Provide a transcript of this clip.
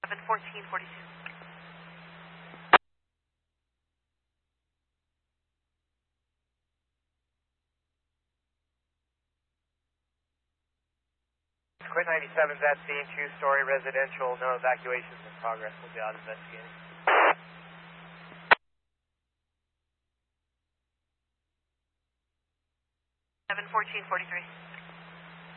71442. Quit 97's at scene, two-story residential, no evacuations in progress. We'll be out investigating. 71443.